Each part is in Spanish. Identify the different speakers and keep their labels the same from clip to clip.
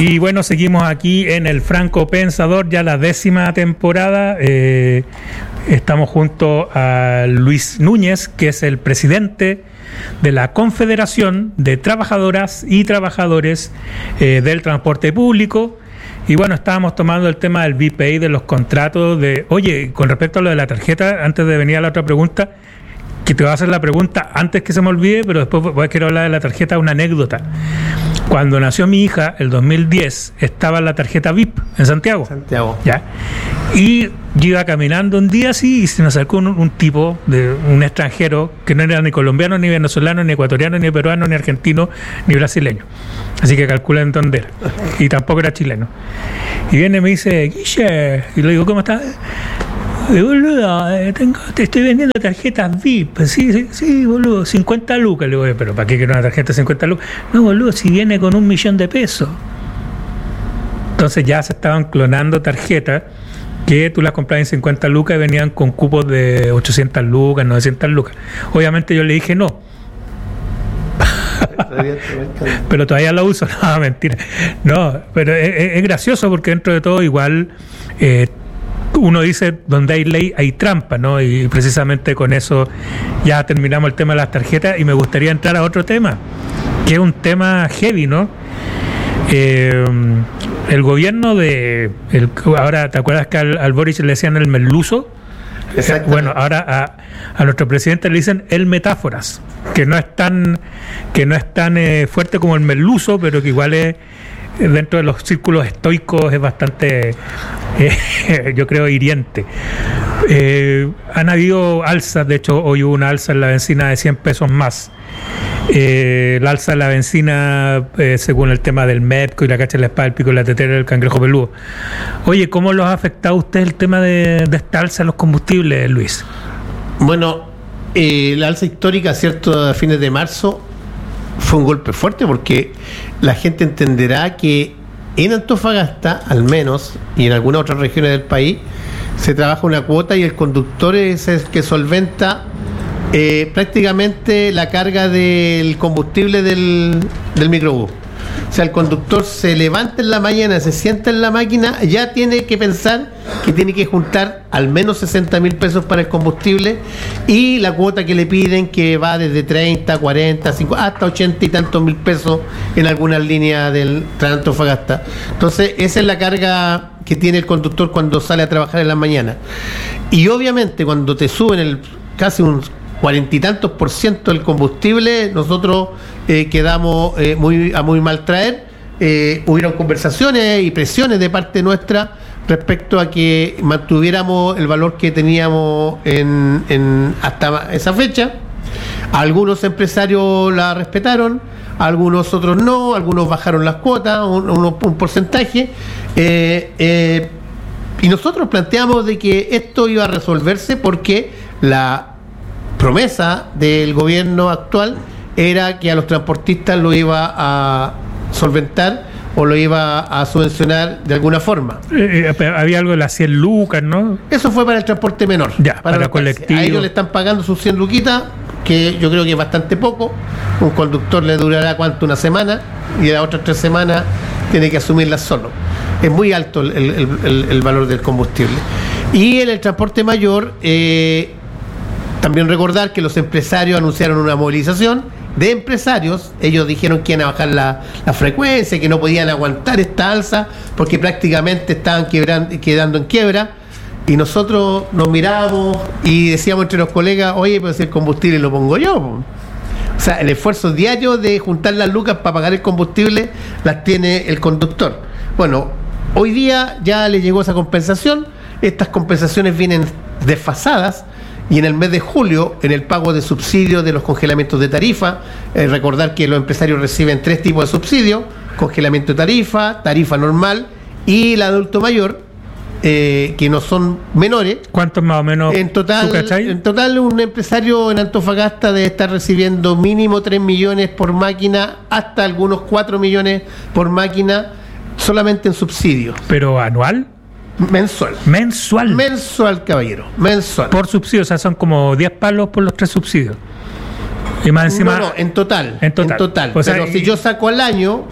Speaker 1: Y bueno, seguimos aquí en el Franco Pensador, ya la 10ª temporada. Estamos junto a Luis Núñez, que es el presidente de la Confederación de Trabajadoras y Trabajadores del Transporte Público. Y bueno, estábamos tomando el tema del VPI, de los contratos, oye, con respecto a lo de la tarjeta, antes de venir a la otra pregunta, que te voy a hacer la pregunta antes que se me olvide, pero después quiero hablar de la tarjeta, una anécdota. Cuando nació mi hija, el 2010, estaba la tarjeta VIP en Santiago. ¿Ya? Y yo iba caminando un día así y se me acercó un tipo, un extranjero, que no era ni colombiano, ni venezolano, ni ecuatoriano, ni peruano, ni argentino, ni brasileño. Así que calculen dónde era. Y tampoco era chileno. Y viene y me dice, Guille, y le digo, ¿cómo estás? Boludo, te estoy vendiendo tarjetas VIP. Sí, boludo, 50 lucas. Le digo, pero ¿para qué quiero una tarjeta de 50 lucas? No, boludo, si viene con 1 millón de pesos. Entonces ya se estaban clonando tarjetas que tú las comprabas en 50 lucas y venían con cupos de 800 lucas, 900 lucas. Obviamente yo le dije no. Pero todavía lo uso. No, mentira. No, pero es gracioso porque dentro de todo igual... uno dice, donde hay ley hay trampa, ¿no? Y precisamente con eso ya terminamos el tema de las tarjetas y me gustaría entrar a otro tema, que es un tema heavy, ¿no? El gobierno ahora, ¿te acuerdas que al Boris le decían el merluzo? Bueno, ahora a nuestro presidente le dicen el metáforas, que no es tan fuerte como el merluzo, pero que igual es, dentro de los círculos estoicos, es bastante, yo creo, hiriente. Han habido alzas, de hecho hoy hubo una alza en la bencina de 100 pesos más. La alza de la bencina, según el tema del MEPCO y la cacha de la espada, el pico de la tetera, el cangrejo peludo. Oye, ¿cómo los ha afectado a usted el tema de esta alza en los combustibles, Luis?
Speaker 2: Bueno, la alza histórica, ¿cierto?, a fines de marzo, fue un golpe fuerte porque la gente entenderá que en Antofagasta, al menos, y en algunas otras regiones del país, se trabaja una cuota y el conductor es el que solventa prácticamente la carga del combustible del microbús. O sea, el conductor se levanta en la mañana, se sienta en la máquina, ya tiene que pensar que tiene que juntar al menos 60.000 pesos para el combustible y la cuota que le piden, que va desde 30, 40, 50, hasta 80 y tantos mil pesos en algunas líneas del Antofagasta. Entonces, esa es la carga que tiene el conductor cuando sale a trabajar en la mañana. Y obviamente, cuando te suben casi un 40 y tantos % del combustible, nosotros quedamos muy mal traer. Hubieron conversaciones y presiones de parte nuestra respecto a que mantuviéramos el valor que teníamos hasta esa fecha. Algunos empresarios la respetaron, algunos otros no, algunos bajaron las cuotas, un porcentaje. Y nosotros planteamos de que esto iba a resolverse porque la promesa del gobierno actual era que a los transportistas lo iba a solventar o lo iba a subvencionar de alguna forma.
Speaker 1: Había algo de las 100 lucas, ¿no?
Speaker 2: Eso fue para el transporte menor.
Speaker 1: Ya, para colectivo.
Speaker 2: A ellos le están pagando sus 100 luquitas, que yo creo que es bastante poco. Un conductor le durará, ¿cuánto? Una semana, y las otras 3 semanas tiene que asumirlas solo. Es muy alto el valor del combustible. Y en el transporte mayor, también recordar que los empresarios anunciaron una movilización de empresarios. Ellos dijeron que iban a bajar la frecuencia, que no podían aguantar esta alza porque prácticamente estaban quedando en quiebra. Y nosotros nos mirábamos y decíamos entre los colegas, oye, pero si el combustible lo pongo yo. O sea, el esfuerzo diario de juntar las lucas para pagar el combustible las tiene el conductor. Bueno, hoy día ya le llegó esa compensación. Estas compensaciones vienen desfasadas. Y en el mes de julio, en el pago de subsidios de los congelamientos de tarifa, recordar que los empresarios reciben 3 tipos de subsidios: congelamiento de tarifa normal y el adulto mayor, que no son menores.
Speaker 1: ¿Cuántos más o menos?
Speaker 2: En total, un empresario en Antofagasta debe estar recibiendo mínimo 3 millones por máquina, hasta algunos 4 millones por máquina, solamente en subsidios.
Speaker 1: ¿Pero anual?
Speaker 2: Mensual, caballero, mensual.
Speaker 1: Por subsidio, o sea, son como 10 palos por los 3 subsidios. Y más encima,
Speaker 2: no, en total.
Speaker 1: O sea,
Speaker 2: pero si yo saco al año,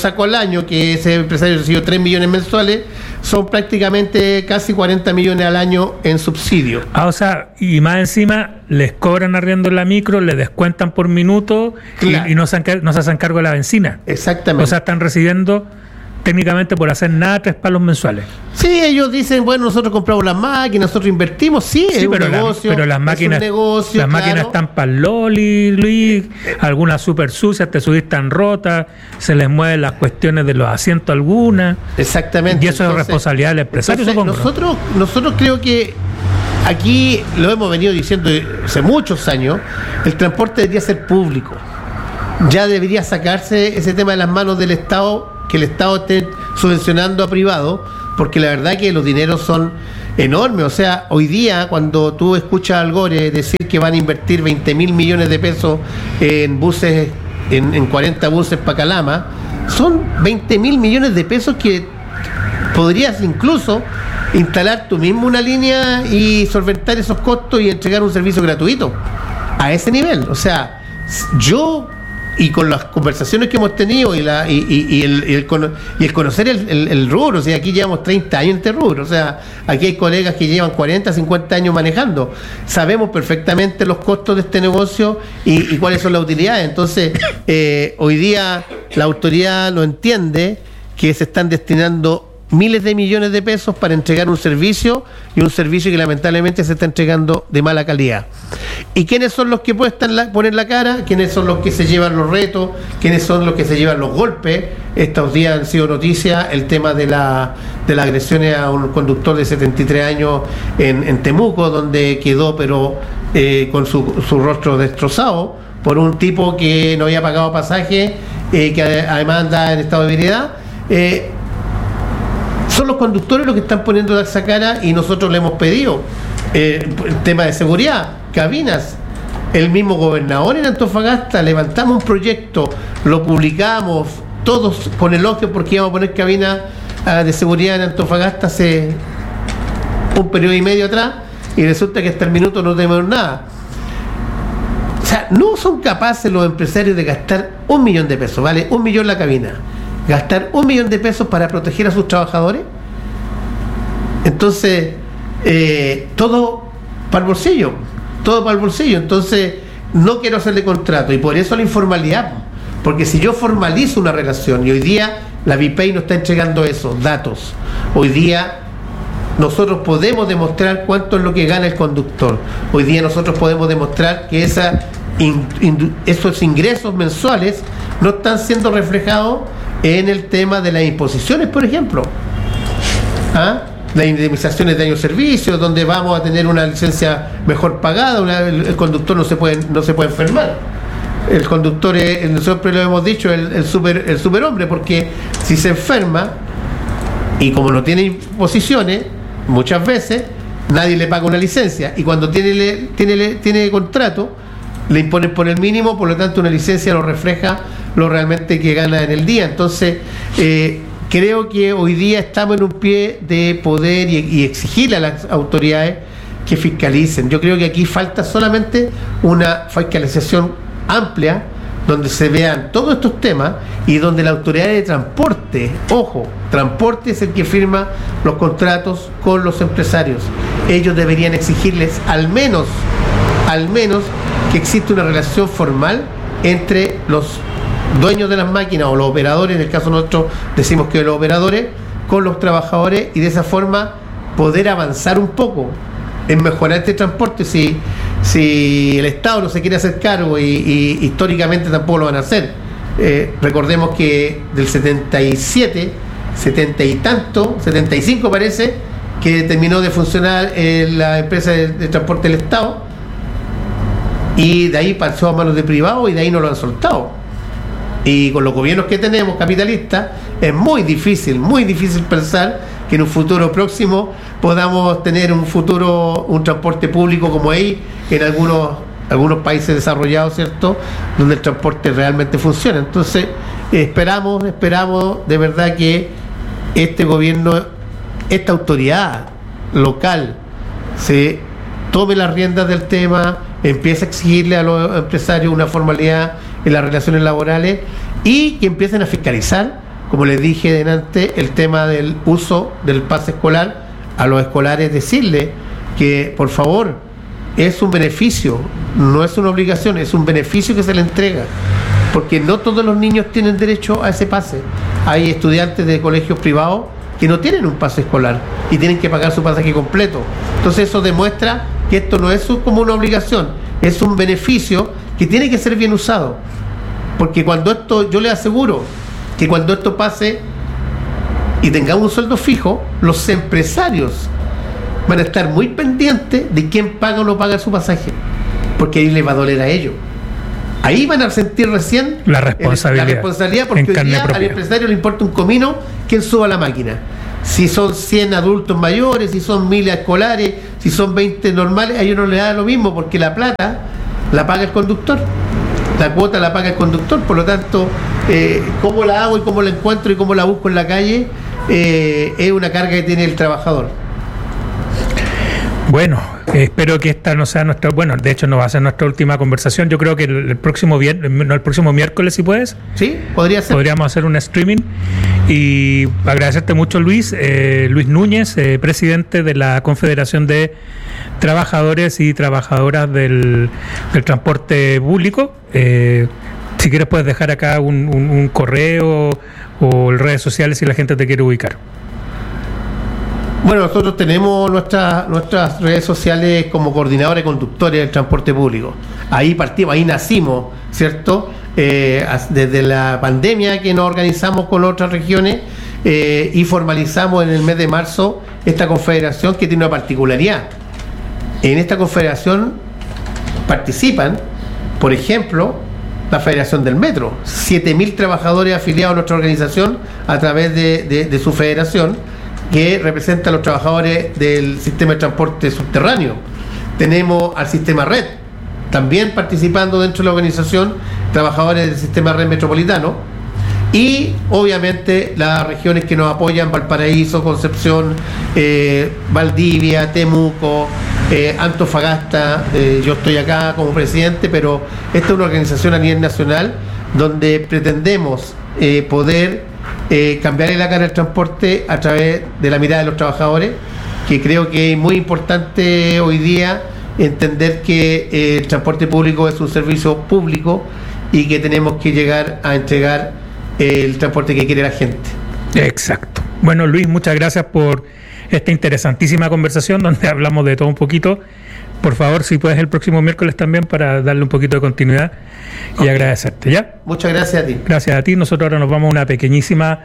Speaker 2: que ese empresario recibió 3 millones mensuales, son prácticamente casi 40 millones al año en subsidio.
Speaker 1: O sea, y más encima les cobran arriendo en la micro, le descuentan por minuto, claro, y no se hacen cargo de la benzina.
Speaker 2: Exactamente.
Speaker 1: O sea, están recibiendo técnicamente por hacer nada 3 palos mensuales.
Speaker 2: Sí, ellos dicen, bueno, nosotros compramos las máquinas, nosotros invertimos, sí, es un negocio.
Speaker 1: Pero las máquinas, máquinas están para el Loli, Luis, algunas súper sucias, te subís tan rotas, se les mueven las cuestiones de los asientos algunas.
Speaker 2: Exactamente.
Speaker 1: Y eso es responsabilidad del empresario, supongo.
Speaker 2: Nosotros creo que aquí lo hemos venido diciendo hace muchos años, el transporte debería ser público. Ya debería sacarse ese tema de las manos del Estado, que el Estado esté subvencionando a privado, porque la verdad que los dineros son enormes. O sea, hoy día cuando tú escuchas al Gore decir que van a invertir 20.000 millones de pesos en buses, en 40 buses para Calama, son 20.000 millones de pesos que podrías incluso instalar tú mismo una línea y solventar esos costos y entregar un servicio gratuito a ese nivel. O sea, yo, y con las conversaciones que hemos tenido y el conocer el rubro, o sea, aquí llevamos 30 años en este rubro, o sea, aquí hay colegas que llevan 40, 50 años manejando, sabemos perfectamente los costos de este negocio y cuáles son las utilidades. Entonces, hoy día la autoridad lo entiende, que se están destinando miles de millones de pesos para entregar un servicio, y un servicio que lamentablemente se está entregando de mala calidad. ¿Y quiénes son los que ponen la cara? ¿Quiénes son los que se llevan los retos? ¿Quiénes son los que se llevan los golpes? Estos días han sido noticia el tema de las agresiones a un conductor de 73 años en Temuco, donde quedó con su rostro destrozado por un tipo que no había pagado pasaje, que además anda en estado de ebriedad. Son los conductores los que están poniendo esa cara, y nosotros le hemos pedido el tema de seguridad, cabinas. El mismo gobernador en Antofagasta, levantamos un proyecto, lo publicamos todos con elogio, porque íbamos a poner cabinas de seguridad en Antofagasta hace un periodo y medio atrás, y resulta que hasta el minuto no tenemos nada. O sea, no son capaces los empresarios de gastar 1 millón de pesos, vale 1 millón la cabina, gastar 1 millón de pesos para proteger a sus trabajadores. Entonces, todo para el bolsillo. Entonces, no quiero hacerle contrato, y por eso la informalidad, porque si yo formalizo una relación, y hoy día la VIPEI nos está entregando esos datos, hoy día nosotros podemos demostrar cuánto es lo que gana el conductor, hoy día nosotros podemos demostrar que esos ingresos mensuales no están siendo reflejados en el tema de las imposiciones, por ejemplo. Las indemnizaciones de años de servicio, donde vamos a tener una licencia mejor pagada, el conductor no se puede enfermar. El conductor, nosotros lo hemos dicho, el superhombre, porque si se enferma, y como no tiene imposiciones, muchas veces nadie le paga una licencia, y cuando tiene contrato, le imponen por el mínimo, por lo tanto una licencia lo refleja lo realmente que gana en el día. Entonces, creo que hoy día estamos en un pie de poder y exigirle a las autoridades que fiscalicen. Yo creo que aquí falta solamente una fiscalización amplia, donde se vean todos estos temas, y donde la autoridad de transporte, ojo, transporte es el que firma los contratos con los empresarios. Ellos deberían exigirles al menos que existe una relación formal entre los dueños de las máquinas o los operadores, en el caso nuestro decimos que los operadores, con los trabajadores, y de esa forma poder avanzar un poco en mejorar este transporte. Si el Estado no se quiere hacer cargo, y históricamente tampoco lo van a hacer, recordemos que del 77, 70 y tanto, 75 parece, que terminó de funcionar la empresa de transporte del Estado, y de ahí pasó a manos de privados, y de ahí no lo han soltado. Y con los gobiernos que tenemos capitalistas, es muy difícil pensar que en un futuro próximo podamos tener un transporte público como hay en algunos países desarrollados, ¿cierto?, donde el transporte realmente funciona. Entonces, esperamos de verdad que este gobierno, esta autoridad local, se tome las riendas del tema, empiece a exigirle a los empresarios una formalidad en las relaciones laborales y que empiecen a fiscalizar, como les dije delante, el tema del uso del pase escolar. A los escolares decirle que por favor es un beneficio, no es una obligación, es un beneficio que se le entrega, porque no todos los niños tienen derecho a ese pase. Hay estudiantes de colegios privados que no tienen un pase escolar y tienen que pagar su pasaje completo. Entonces eso demuestra que esto no es como una obligación, es un beneficio que tiene que ser bien usado, porque cuando esto, yo les aseguro que cuando esto pase y tengamos un sueldo fijo, los empresarios van a estar muy pendientes de quién paga o no paga su pasaje, porque ahí les va a doler a ellos. Ahí van a sentir recién
Speaker 1: la responsabilidad,
Speaker 2: porque hoy día al empresario le importa un comino quién suba la máquina. Si son 100 adultos mayores, si son 1000 escolares, si son 20 normales, a ellos no les da lo mismo, porque la plata la paga el conductor, la cuota la paga el conductor. Por lo tanto, cómo la hago y cómo la encuentro y cómo la busco en la calle, es una carga que tiene el trabajador.
Speaker 1: Bueno, espero que esta no sea nuestra, bueno, de hecho no va a ser nuestra última conversación. Yo creo que el próximo viernes, no, el próximo miércoles, si puedes.
Speaker 2: Sí, podría ser.
Speaker 1: Podríamos hacer un streaming. Y agradecerte mucho, Luis. Luis Núñez, presidente de la Confederación de Trabajadores y Trabajadoras del Transporte Público. Si quieres puedes dejar acá un correo o redes sociales si la gente te quiere ubicar.
Speaker 2: Bueno, nosotros tenemos nuestras redes sociales como coordinadores conductores del transporte público. Ahí partimos, ahí nacimos, ¿cierto? Desde la pandemia que nos organizamos con otras regiones y formalizamos en el mes de marzo esta confederación, que tiene una particularidad. En esta confederación participan, por ejemplo, la Federación del Metro, 7.000 trabajadores afiliados a nuestra organización a través de su federación, que representa a los trabajadores del sistema de transporte subterráneo. Tenemos al sistema Red, también participando dentro de la organización, trabajadores del sistema Red metropolitano, y obviamente las regiones que nos apoyan: Valparaíso, Concepción, Valdivia, Temuco, Antofagasta. Yo estoy acá como presidente, pero esta es una organización a nivel nacional donde pretendemos poder cambiarle la cara al transporte a través de la mirada de los trabajadores, que creo que es muy importante hoy día entender que el transporte público es un servicio público y que tenemos que llegar a entregar el transporte que quiere la gente.
Speaker 1: Exacto. Bueno, Luis, muchas gracias por esta interesantísima conversación donde hablamos de todo un poquito. Por favor, si puedes el próximo miércoles también, para darle un poquito de continuidad y agradecerte, ¿ya?
Speaker 2: Muchas gracias a ti.
Speaker 1: Gracias a ti. Nosotros ahora nos vamos a una pequeñísima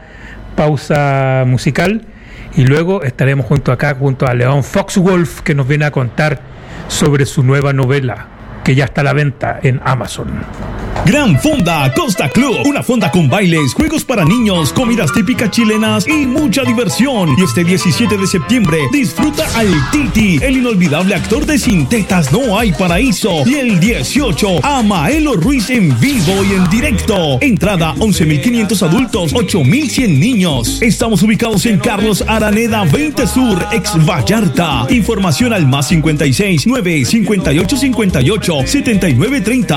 Speaker 1: pausa musical y luego estaremos junto a León Foxwolf, que nos viene a contar sobre su nueva novela, que ya está a la venta en Amazon.
Speaker 3: Gran Fonda Costa Club, una fonda con bailes, juegos para niños, comidas típicas chilenas y mucha diversión. Y este 17 de septiembre disfruta al Titi, el inolvidable actor de Sin Tetas No Hay Paraíso, y el 18 a Maelo Ruiz en vivo y en directo. Entrada 11.500 adultos, 8.100 niños. Estamos ubicados en Carlos Araneda 20 Sur, ex Vallarta. Información al +56 9 58 58 79 30.